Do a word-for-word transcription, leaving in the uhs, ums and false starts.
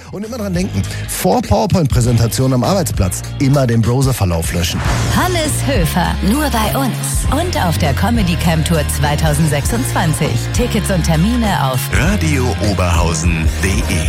Und immer dran denken, vor PowerPoint-Präsentationen am Arbeitsplatz immer den Browserverlauf löschen. Hannes Höfer, nur bei uns und auf der Comedy Camp Tour zwanzig sechsundzwanzig. Tickets und Termine auf radio oberhausen punkt de